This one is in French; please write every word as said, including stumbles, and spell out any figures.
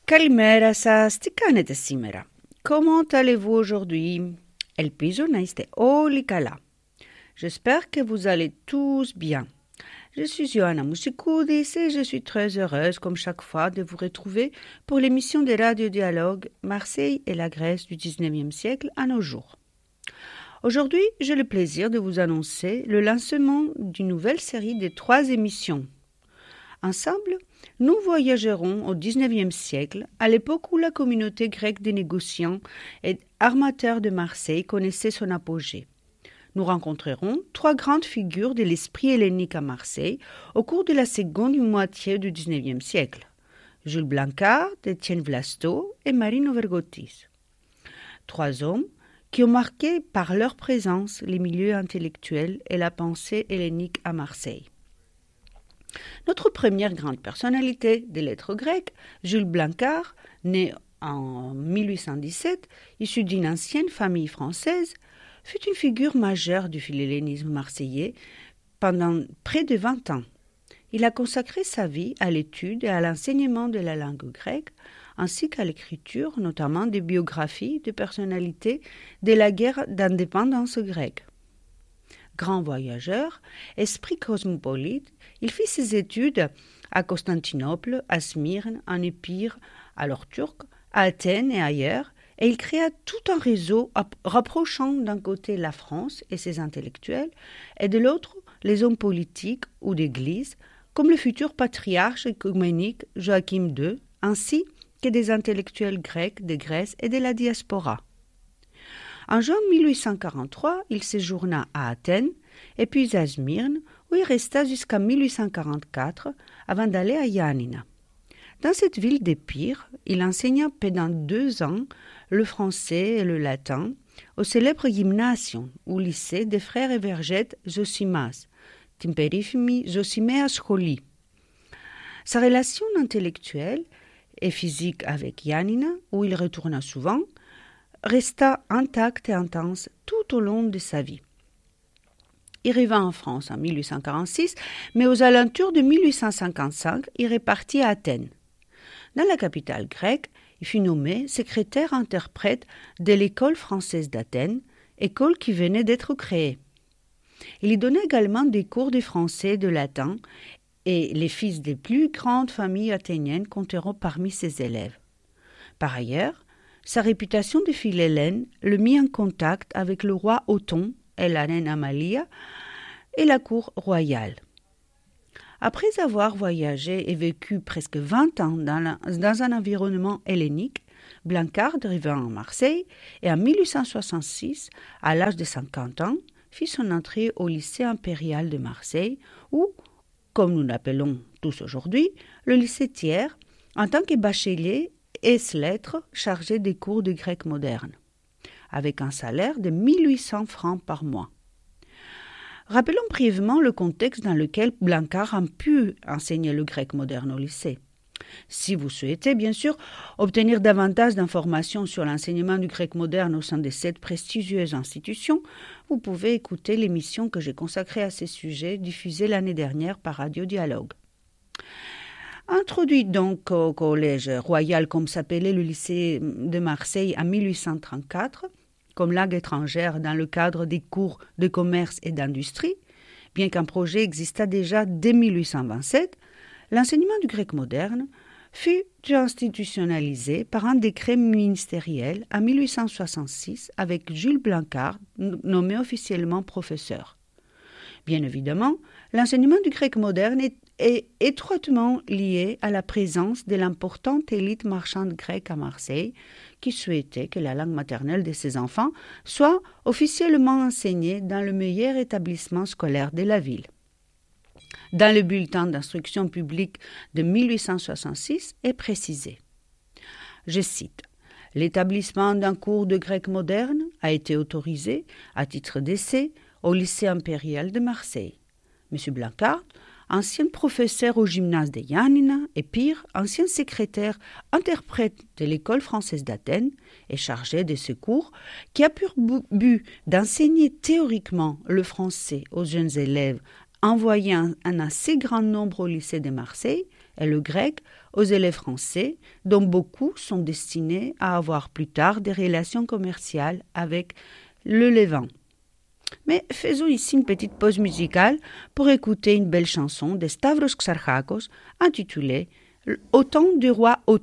Καλημέρα σας, τι κάνετε σήμερα? Comment allez-vous aujourd'hui? Ελπίζω να είστε όλοι καλά. J'espère que vous allez tous bien. Je suis Johanna Mousikoudis et je suis très heureuse, comme chaque fois, de vous retrouver pour l'émission de Radio Dialogue Marseille et la Grèce du dix-neuvième siècle à nos jours. Aujourd'hui, j'ai le plaisir de vous annoncer le lancement d'une nouvelle série de trois émissions. Ensemble, nous voyagerons au dix-neuvième siècle, à l'époque où la communauté grecque des négociants et armateurs de Marseille connaissait son apogée. Nous rencontrerons trois grandes figures de l'esprit hellénique à Marseille au cours de la seconde moitié du dix-neuvième siècle. Jules Blancard, Étienne Vlasto et Marino Vergotis. Trois hommes qui ont marqué par leur présence les milieux intellectuels et la pensée hellénique à Marseille. Notre première grande personnalité des lettres grecques, Jules Blancard, né en mille huit cent dix-sept, issu d'une ancienne famille française, fut une figure majeure du philhellénisme marseillais pendant près de vingt ans. Il a consacré sa vie à l'étude et à l'enseignement de la langue grecque, ainsi qu'à l'écriture, notamment des biographies de personnalités de la guerre d'indépendance grecque. Grand voyageur, esprit cosmopolite, il fit ses études à Constantinople, à Smyrne, en Épire, alors turc, à Athènes et ailleurs, et il créa tout un réseau rapprochant d'un côté la France et ses intellectuels, et de l'autre les hommes politiques ou d'église, comme le futur patriarche œcuménique Joachim deux, ainsi que des intellectuels grecs de Grèce et de la diaspora. En juin mille huit cent quarante-trois, il séjourna à Athènes et puis à Smyrne, où il resta jusqu'à mille huit cent quarante-quatre avant d'aller à Ioannina. Dans cette ville d'Épire, il enseigna pendant deux ans le français et le latin au célèbre gymnasium ou lycée des frères Ευεργέτες Zosimas, την περίφημη Zosimea Scholi. Sa relation intellectuelle et physique avec Ioannina, où il retourna souvent, resta intacte et intense tout au long de sa vie. Il revint en France en mille huit cent quarante-six, mais aux alentours de mille huit cent cinquante-cinq, il repartit à Athènes. Dans la capitale grecque, il fut nommé secrétaire-interprète de l'école française d'Athènes, école qui venait d'être créée. Il y donnait également des cours de français et de latin, et les fils des plus grandes familles athéniennes compteront parmi ses élèves. Par ailleurs, sa réputation de philhellène le mit en contact avec le roi Othon et la reine Amalia et la cour royale. Après avoir voyagé et vécu presque vingt ans dans, la, dans un environnement hellénique, Blancard revint à Marseille et en mille huit cent soixante-six, à l'âge de cinquante ans, fit son entrée au lycée impérial de Marseille où, comme nous l'appelons tous aujourd'hui, le lycée Thiers, en tant que bachelier ès-lettres chargé des cours de grec moderne, avec un salaire de mille huit cents francs par mois. Rappelons brièvement le contexte dans lequel Blancard a pu enseigner le grec moderne au lycée. Si vous souhaitez, bien sûr, obtenir davantage d'informations sur l'enseignement du grec moderne au sein de cette prestigieuse institution, vous pouvez écouter l'émission que j'ai consacrée à ces sujets diffusée l'année dernière par Radio Dialogue. Introduit donc au collège royal, comme s'appelait le lycée de Marseille en mille huit cent trente-quatre, comme langue étrangère dans le cadre des cours de commerce et d'industrie, bien qu'un projet existât déjà dès mille huit cent vingt-sept, l'enseignement du grec moderne fut institutionnalisé par un décret ministériel en mille huit cent soixante-six avec Jules Blancard, nommé officiellement professeur. Bien évidemment, l'enseignement du grec moderne est est étroitement lié à la présence de l'importante élite marchande grecque à Marseille, qui souhaitait que la langue maternelle de ses enfants soit officiellement enseignée dans le meilleur établissement scolaire de la ville. Dans le bulletin d'instruction publique de mille huit cent soixante-six est précisé, je cite, « L'établissement d'un cours de grec moderne a été autorisé, à titre d'essai, au lycée impérial de Marseille. M. Blancard, ancien professeur au gymnase de Ioannina et Pire, ancien secrétaire interprète de l'école française d'Athènes et chargé de ce cours, qui a pour but d'enseigner théoriquement le français aux jeunes élèves envoyés un, un assez grand nombre au lycée de Marseille, et le grec aux élèves français, dont beaucoup sont destinés à avoir plus tard des relations commerciales avec le Levant. Mais faisons ici une petite pause musicale pour écouter une belle chanson de Stavros Xarchakos intitulée « Au temps du roi Othon ».